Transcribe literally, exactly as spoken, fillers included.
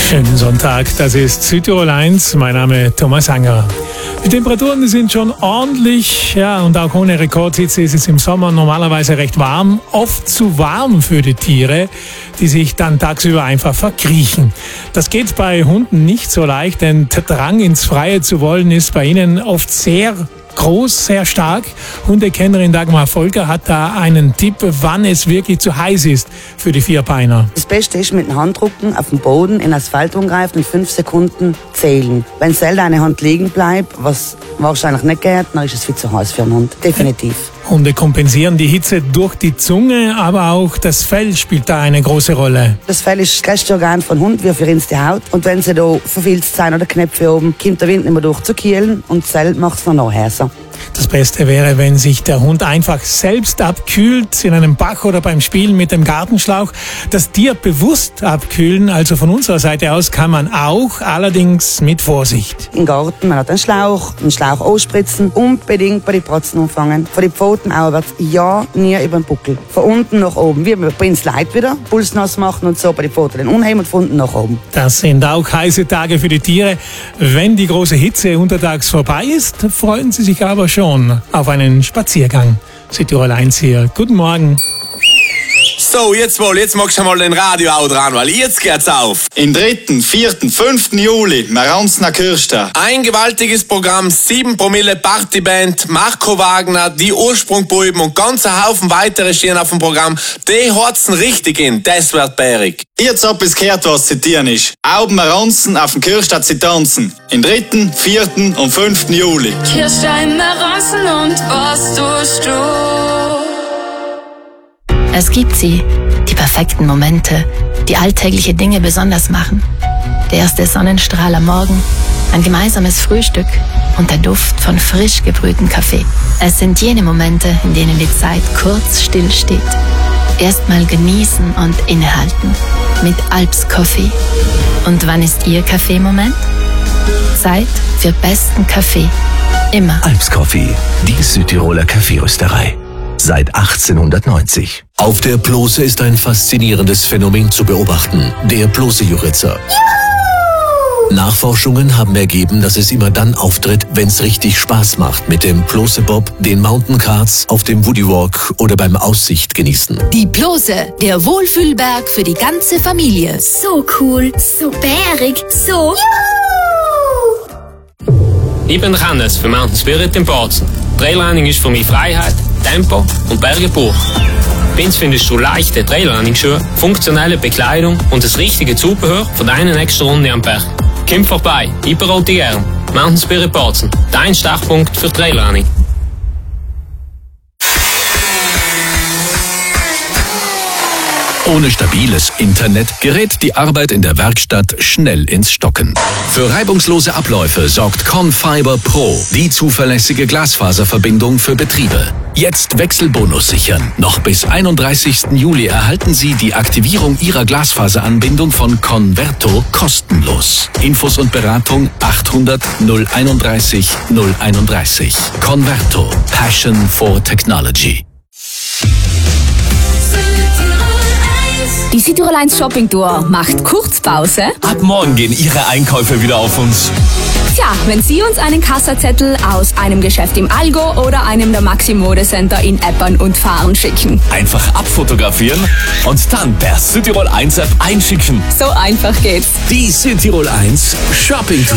Schönen Sonntag, das ist Südtirol eins, mein Name ist Thomas Anger. Die Temperaturen sind schon ordentlich, ja, und auch ohne Rekordhitze ist es im Sommer normalerweise recht warm, oft zu warm für die Tiere, die sich dann tagsüber einfach verkriechen. Das geht bei Hunden nicht so leicht, denn der Drang ins Freie zu wollen ist bei ihnen oft sehr groß, sehr stark. Hundekennerin Dagmar Volker hat da einen Tipp, wann es wirklich zu heiß ist für die Vierbeiner. Das Beste ist, mit dem Handdrucken auf den Boden in Asphalt umgreifen und fünf Sekunden zählen. Wenn selten eine Hand liegen bleibt, was wahrscheinlich nicht geht, dann ist es viel zu heiß für einen Hund. Definitiv. Hunde kompensieren die Hitze durch die Zunge, aber auch das Fell spielt da eine große Rolle. Das Fell ist das größte Organ von Hund, wie für uns die Haut. Und wenn sie da verfilzt sind oder Knöpfe oben, kommt der Wind nicht mehr durch zu kielen und das Fell macht es noch heißer. Das Beste wäre, wenn sich der Hund einfach selbst abkühlt, in einem Bach oder beim Spielen mit dem Gartenschlauch. Das Tier bewusst abkühlen, also von unserer Seite aus, kann man auch, allerdings mit Vorsicht. Im Garten, man hat einen Schlauch, einen Schlauch ausspritzen, unbedingt bei den Protzen anfangen. Von den Pfoten aufwärts, ja, nie über den Buckel. Von unten nach oben, wie bei uns Leid wieder, Puls nass machen und so bei den Pfoten den unheim und von unten nach oben. Das sind auch heiße Tage für die Tiere. Wenn die große Hitze untertags vorbei ist, freuen sie sich aber schon auf einen Spaziergang. Südtirol eins hier. Guten Morgen. So, jetzt wohl, jetzt magst du mal den Radio auch dran, weil jetzt geht's auf. Im dritten, vierten, fünften Juli, Maranzner Kirsta. Ein gewaltiges Programm, sieben Promille Partyband, Marco Wagner, die Ursprungbuben und ganz ein Haufen weitere stehen auf dem Programm. Die horzen richtig in, das wird bärig. Jetzt ab es gehört, was zitieren ist. Auben Maranzen auf dem Kirsta sie tanzen. Im dritten, vierten und fünften Juli. Kirsta in Maranzen und was tust du? Es gibt sie, die perfekten Momente, die alltägliche Dinge besonders machen. Der erste Sonnenstrahl am Morgen, ein gemeinsames Frühstück und der Duft von frisch gebrühtem Kaffee. Es sind jene Momente, in denen die Zeit kurz stillsteht. Erstmal genießen und innehalten mit Alps Coffee. Und wann ist Ihr Kaffeemoment? Zeit für besten Kaffee. Immer. Alps Coffee, die Südtiroler Kaffeerösterei. Seit achtzehnhundertneunzig. Auf der Plose ist ein faszinierendes Phänomen zu beobachten, der Plose-Juritzer. Nachforschungen haben ergeben, dass es immer dann auftritt, wenn es richtig Spaß macht mit dem Plose-Bob, den Mountain Carts, auf dem Woody Walk oder beim Aussicht genießen. Die Plose, der Wohlfühlberg für die ganze Familie. So cool, so bärig, so... Ich bin Hannes für Mountain Spirit in Bozen. Trailrunning ist für mich Freiheit, Tempo und Berge pur. Bei uns findest du leichte Trailrunning-Schuhe, funktionelle Bekleidung und das richtige Zubehör für deine nächste Runde am Berg. Komm vorbei, ich berate dich gern. Mountain Spirit Bozen, dein Startpunkt für Trailrunning. Ohne stabiles Internet gerät die Arbeit in der Werkstatt schnell ins Stocken. Für reibungslose Abläufe sorgt Confiber Pro, die zuverlässige Glasfaserverbindung für Betriebe. Jetzt Wechselbonus sichern. Noch bis einunddreißigsten Juli erhalten Sie die Aktivierung Ihrer Glasfaseranbindung von Converto kostenlos. Infos und Beratung achthundert null einunddreißig null einunddreißig. Converto. Passion for Technology. Die Südtirol eins Shopping Tour macht Kurzpause. Ab morgen gehen Ihre Einkäufe wieder auf uns. Tja, wenn Sie uns einen Kassazettel aus einem Geschäft im Allgäu oder einem der Maxi Mode Center in Eppern und Fahren schicken. Einfach abfotografieren und dann per Südtirol eins App einschicken. So einfach geht's. Die Südtirol eins Shopping Tour.